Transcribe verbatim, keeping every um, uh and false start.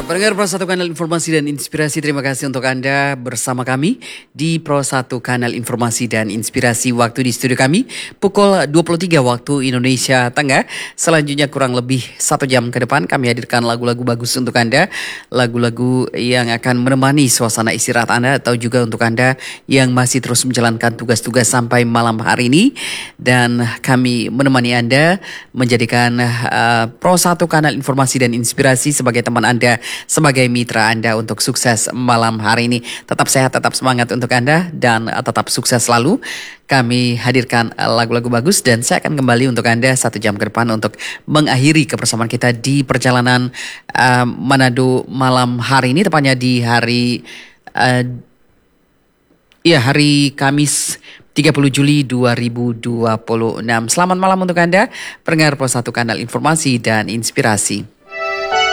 Pendengar Pro satu Kanal Informasi dan Inspirasi, terima kasih untuk Anda bersama kami di Pro satu Kanal Informasi dan Inspirasi. Waktu di studio kami pukul dua puluh tiga waktu Indonesia Tengah. Selanjutnya kurang lebih satu jam ke depan kami hadirkan lagu-lagu bagus untuk Anda. Lagu-lagu yang akan menemani suasana istirahat Anda, atau juga untuk Anda yang masih terus menjalankan tugas-tugas sampai malam hari ini. Dan kami menemani Anda menjadikan uh, Pro satu Kanal Informasi dan Inspirasi sebagai teman Anda, sebagai mitra Anda untuk sukses malam hari ini. Tetap sehat, tetap semangat untuk Anda, dan uh, tetap sukses selalu. Kami hadirkan uh, lagu-lagu bagus, dan saya akan kembali untuk Anda satu jam ke depan untuk mengakhiri kebersamaan kita di perjalanan uh, Manado malam hari ini, tepatnya di hari uh, ya hari Kamis tiga puluh Juli dua ribu dua puluh enam. Selamat malam untuk Anda, pendengar Pro satu Kanal Informasi dan Inspirasi.